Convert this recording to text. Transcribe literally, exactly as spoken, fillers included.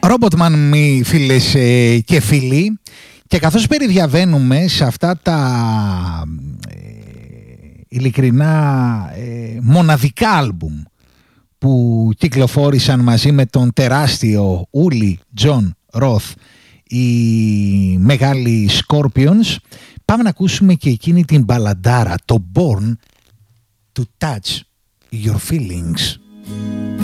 Robotman, μη φίλες ε, και φίλοι, και καθώς περιδιαβαίνουμε σε αυτά τα ε, ειλικρινά ε, μοναδικά άλμπουμ που κυκλοφόρησαν μαζί με τον τεράστιο Ούλι Τζον Ροθ οι μεγάλοι Scorpions, πάμε να ακούσουμε και εκείνη την μπαλαντάρα, το Born to Touch Your Feelings.